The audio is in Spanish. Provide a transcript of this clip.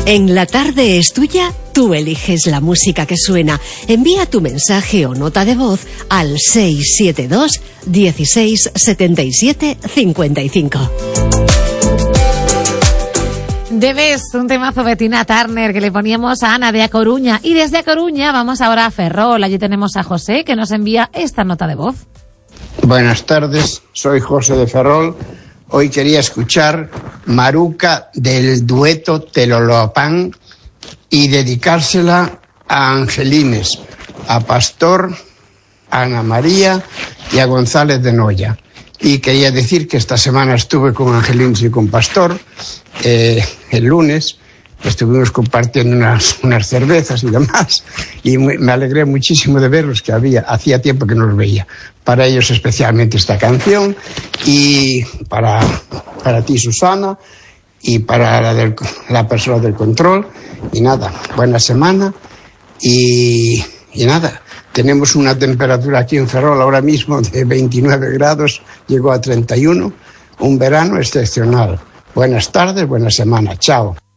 En La Tarde es Tuya, tú eliges la música que suena. Envía tu mensaje o nota de voz al 672 16 77 55. Debes un temazo de Tina Turner que le poníamos a Ana de A Coruña. Y desde A Coruña vamos ahora a Ferrol. Allí tenemos a José que nos envía esta nota de voz. Buenas tardes, soy José de Ferrol. Hoy quería escuchar Maruca del dueto Teloloapán y dedicársela a Angelines, a Pastor, a Ana María y a González de Noya. Y quería decir que esta semana estuve con Angelines y con Pastor. El lunes estuvimos compartiendo unas cervezas y demás, y me alegré muchísimo de verlos, que hacía tiempo que no los veía. Para ellos especialmente esta canción, y para ti, Susana, y para la persona del control. Y nada, buena semana, y nada, tenemos una temperatura aquí en Ferrol ahora mismo de 29 grados, llegó a 31, un verano excepcional. Buenas tardes, buena semana, chao.